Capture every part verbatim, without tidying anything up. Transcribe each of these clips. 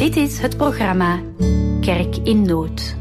Dit is het programma Kerk in Nood.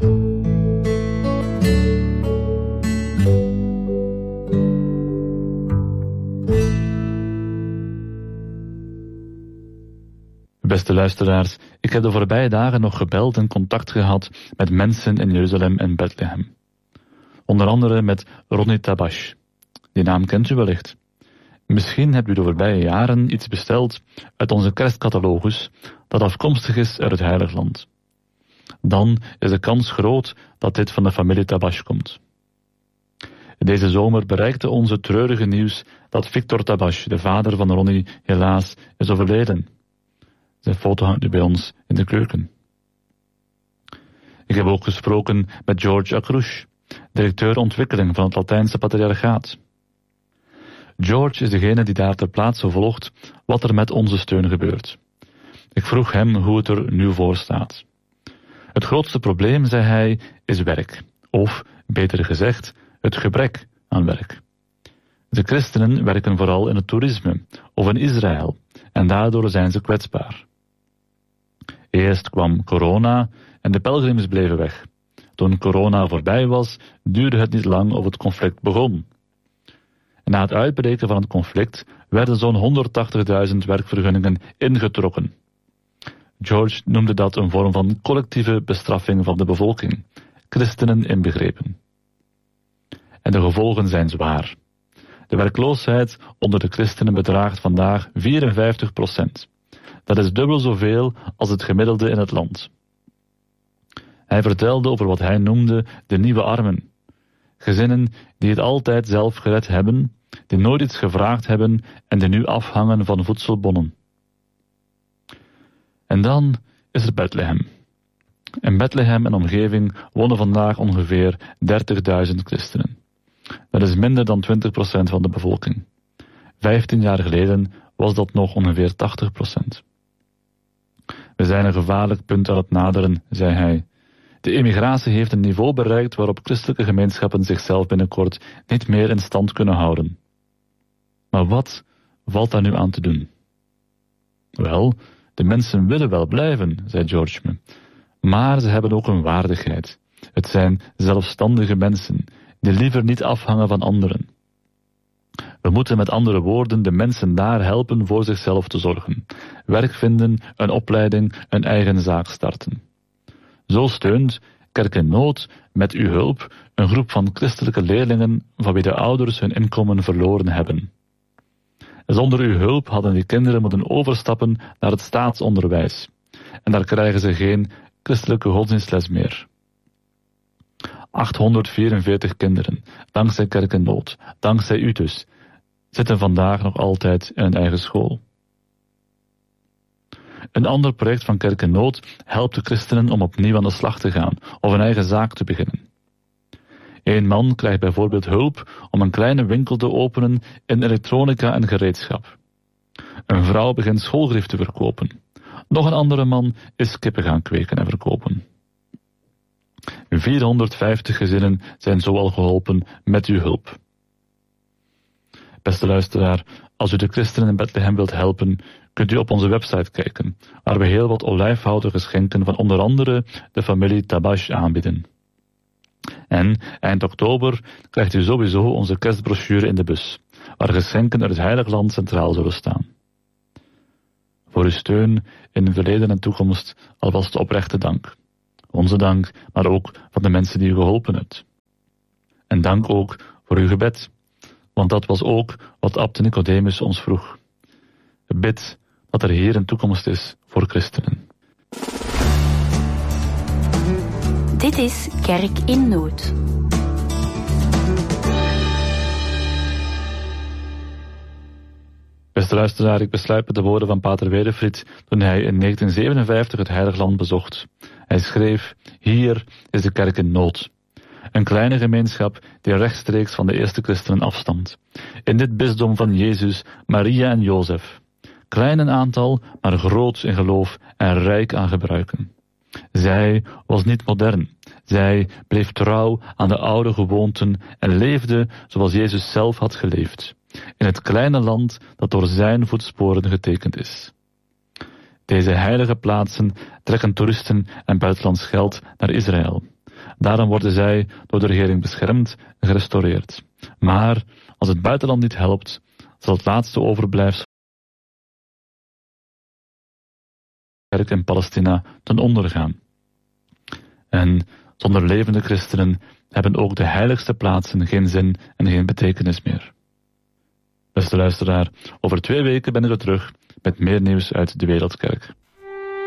Beste luisteraars, ik heb de voorbije dagen nog gebeld en contact gehad met mensen in Jeruzalem en Bethlehem. Onder andere met Ronnie Tabash. Die naam kent u wellicht. Misschien hebt u de voorbije jaren iets besteld uit onze kerstcatalogus dat afkomstig is uit het Heilig Land. Dan is de kans groot dat dit van de familie Tabash komt. Deze zomer bereikte ons het treurige nieuws dat Victor Tabash, de vader van Ronnie, helaas is overleden. Zijn foto hangt nu bij ons in de keuken. Ik heb ook gesproken met George Akrouche, directeur ontwikkeling van het Latijnse Patriarchaat. George is degene die daar ter plaatse volgt wat er met onze steun gebeurt. Ik vroeg hem hoe het er nu voor staat. Het grootste probleem, zei hij, is werk. Of, beter gezegd, het gebrek aan werk. De christenen werken vooral in het toerisme of in Israël en daardoor zijn ze kwetsbaar. Eerst kwam corona en de pelgrims bleven weg. Toen corona voorbij was, duurde het niet lang of het conflict begon. En na het uitbreken van het conflict werden zo'n honderdtachtigduizend werkvergunningen ingetrokken. George noemde dat een vorm van collectieve bestraffing van de bevolking, christenen inbegrepen. En de gevolgen zijn zwaar. De werkloosheid onder de christenen bedraagt vandaag vierenvijftig procent. Dat is dubbel zoveel als het gemiddelde in het land. Hij vertelde over wat hij noemde de nieuwe armen. Gezinnen die het altijd zelf gered hebben, die nooit iets gevraagd hebben en die nu afhangen van voedselbonnen. En dan is er Bethlehem. In Bethlehem en omgeving wonen vandaag ongeveer dertigduizend christenen. Dat is minder dan twintig procent van de bevolking. Vijftien jaar geleden was dat nog ongeveer tachtig procent. We zijn een gevaarlijk punt aan het naderen, zei hij. De immigratie heeft een niveau bereikt waarop christelijke gemeenschappen zichzelf binnenkort niet meer in stand kunnen houden. Maar wat valt daar nu aan te doen? Wel, de mensen willen wel blijven, zei George me. Maar ze hebben ook een waardigheid. Het zijn zelfstandige mensen, die liever niet afhangen van anderen. We moeten met andere woorden de mensen daar helpen voor zichzelf te zorgen. Werk vinden, een opleiding, een eigen zaak starten. Zo steunt Kerk in Nood met uw hulp een groep van christelijke leerlingen van wie de ouders hun inkomen verloren hebben. Zonder uw hulp hadden die kinderen moeten overstappen naar het staatsonderwijs. En daar krijgen ze geen christelijke godsdienstles meer. achthonderdvierenveertig kinderen, dankzij Kerk in Nood, dankzij u dus, zitten vandaag nog altijd in een eigen school. Een ander project van Kerk in Nood helpt de christenen om opnieuw aan de slag te gaan of een eigen zaak te beginnen. Een man krijgt bijvoorbeeld hulp om een kleine winkel te openen in elektronica en gereedschap. Een vrouw begint schoolgrift te verkopen. Nog een andere man is kippen gaan kweken en verkopen. vierhonderdvijftig gezinnen zijn zo al geholpen met uw hulp. Beste luisteraar, als u de christenen in Bethlehem wilt helpen, kunt u op onze website kijken, waar we heel wat olijfhouten geschenken van onder andere de familie Tabash aanbieden. En eind oktober krijgt u sowieso onze kerstbrochure in de bus, waar geschenken uit het Heilig Land centraal zullen staan. Voor uw steun in verleden en toekomst alvast oprechte dank. Onze dank, maar ook van de mensen die u geholpen hebt. En dank ook voor uw gebed, want dat was ook wat abt Nicodemus ons vroeg. Bid dat er hier een toekomst is voor christenen. Dit is Kerk in Nood. Beste luisteraar, ik besluit met de woorden van Pater Wedefried toen hij in negentien zevenenvijftig het Heilig Land bezocht. Hij schreef, hier is de kerk in nood. Een kleine gemeenschap die rechtstreeks van de eerste christenen afstamt. In dit bisdom van Jezus, Maria en Jozef. Klein in aantal, maar groot in geloof en rijk aan gebruiken. Zij was niet modern. Zij bleef trouw aan de oude gewoonten en leefde zoals Jezus zelf had geleefd. In het kleine land dat door zijn voetsporen getekend is. Deze heilige plaatsen trekken toeristen en buitenlands geld naar Israël. Daarom worden zij door de regering beschermd en gerestaureerd. Maar als het buitenland niet helpt, zal het laatste overblijfsel van de kerk in Palestina ten onder gaan. En zonder levende christenen hebben ook de heiligste plaatsen geen zin en geen betekenis meer. Beste luisteraar, over twee weken ben ik er terug met meer nieuws uit de Wereldkerk.